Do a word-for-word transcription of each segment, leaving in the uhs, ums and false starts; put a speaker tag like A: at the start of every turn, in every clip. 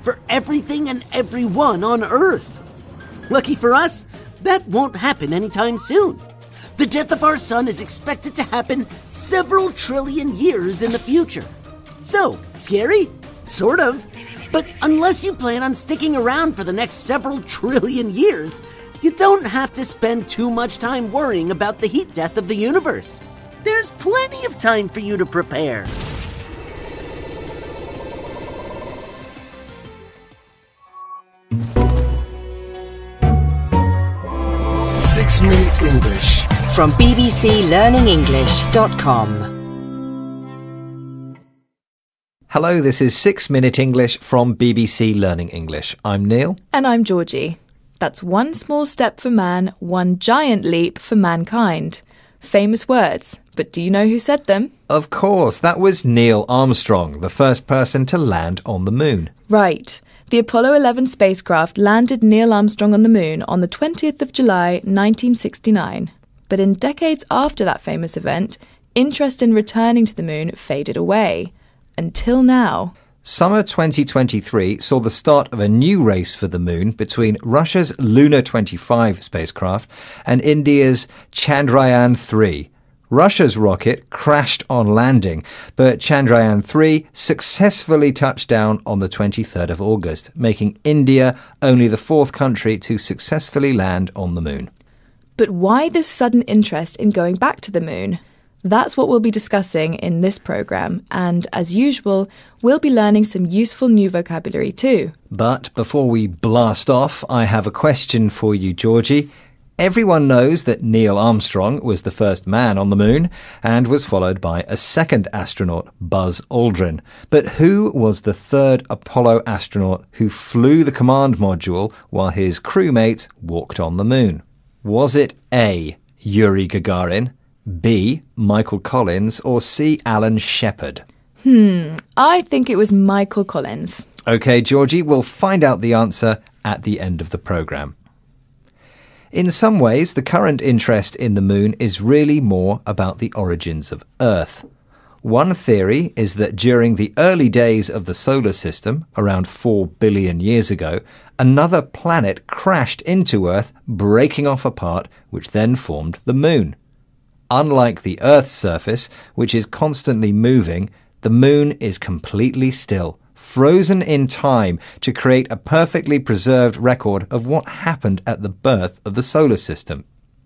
A: for everything and everyone on Earth. Lucky for us, that won't happen anytime soon. The death of our sun is expected to happen several trillion years in the future. So, scary? Sort of. But unless you plan on sticking around for the next several trillion years, you don't have to spend too much time worrying about the heat death of the universe. There's plenty of time for you to prepare.
B: Six Minute English
C: from b b c learning english dot com.
D: Hello, this is Six Minute English from B B C Learning English. I'm Neil.
E: And I'm Georgie. That's one small step for man, one giant leap for mankind. Famous words, but do you know who said them?
D: Of course, that was Neil Armstrong, the first person to land on the moon.
E: Right. The Apollo eleven spacecraft landed Neil Armstrong on the moon on the twentieth of July, nineteen sixty-nine. But in decades after that famous event, interest in returning to the moon faded away. Until now.
D: Summer twenty twenty-three saw the start of a new race for the moon between Russia's Luna twenty-five spacecraft and India's Chandrayaan three. Russia's rocket crashed on landing, but Chandrayaan three successfully touched down on the twenty-third of August, making India only the fourth country to successfully land on the moon.
E: But why this sudden interest in going back to the moon? That's what we'll be discussing in this programme, and as usual, we'll be learning some useful new vocabulary too.
D: But before we blast off, I have a question for you, Georgie. Everyone knows that Neil Armstrong was the first man on the moon and was followed by a second astronaut, Buzz Aldrin. But who was the third Apollo astronaut who flew the command module while his crewmates walked on the moon? Was it A, Yuri Gagarin, B, Michael Collins, or C, Alan Shepard?
E: Hmm, I think it was Michael Collins.
D: OK, Georgie, we'll find out the answer at the end of the programme. In some ways, the current interest in the moon is really more about the origins of Earth. One theory is that during the early days of the solar system, around four billion years ago, another planet crashed into Earth, breaking off a part which then formed the moon. Unlike the Earth's surface, which is constantly moving, the moon is completely still, frozen in time to create a perfectly preserved record of what happened at the birth of the solar system.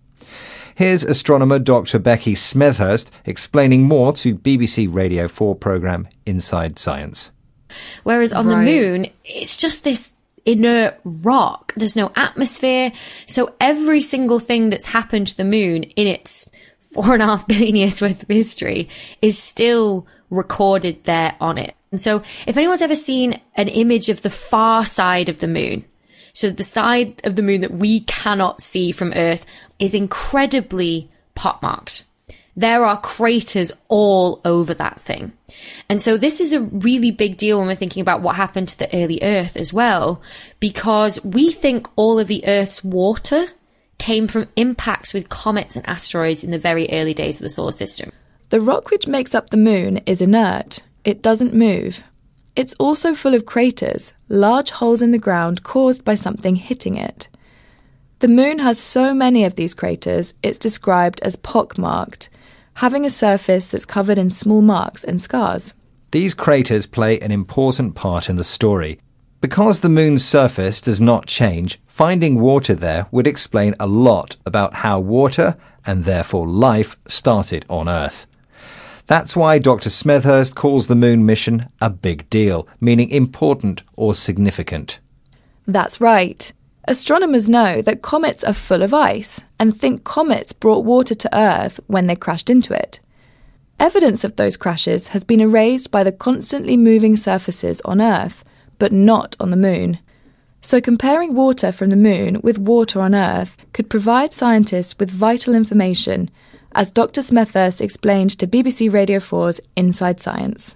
D: Here's astronomer Doctor Becky Smethurst explaining more to B B C Radio four programme Inside Science.
F: Whereas on right. the moon, it's just this inert rock. There's no atmosphere. So every single thing that's happened to the moon in its four and a half billion years worth of history is still recorded there on it. And so if anyone's ever seen an image of the far side of the moon, so the side of the moon that we cannot see from Earth is incredibly pockmarked. There are craters all over that thing. And so this is a really big deal when we're thinking about what happened to the early Earth as well, because we think all of the Earth's water came from impacts with comets and asteroids in the very early days of the solar system.
E: The rock which makes up the moon is inert. It doesn't move. It's also full of craters, large holes in the ground caused by something hitting it. The moon has so many of these craters, it's described as pockmarked, having a surface that's covered in small marks and scars.
D: These craters play an important part in the story. Because the moon's surface does not change, finding water there would explain a lot about how water, and therefore life, started on Earth. That's why Doctor Smethurst calls the moon mission a big deal, meaning important or significant.
E: That's right. Astronomers know that comets are full of ice and think comets brought water to Earth when they crashed into it. Evidence of those crashes has been erased by the constantly moving surfaces on Earth, but not on the moon. So comparing water from the moon with water on Earth could provide scientists with vital information, as Doctor Smethurst explained to B B C Radio four's Inside Science.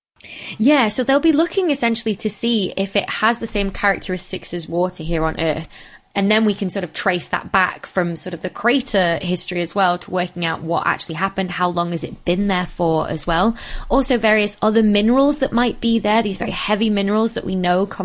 F: Yeah, so they'll be looking essentially to see if it has the same characteristics as water here on Earth. And then we can sort of trace that back from sort of the crater history as well to working out what actually happened, how long has it been there for as well. Also various other minerals that might be there, these very heavy minerals that we know come